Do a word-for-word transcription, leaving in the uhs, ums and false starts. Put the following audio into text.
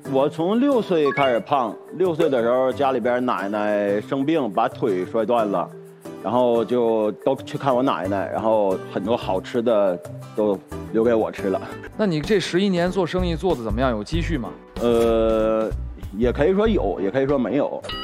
我从六岁开始胖，六岁的时候家里边奶奶生病，把腿摔断了，然后就都去看我奶奶，然后很多好吃的都留给我吃了。 那你这十一年做生意做的怎么样？有积蓄吗？ 呃，也可以说有，也可以说没有。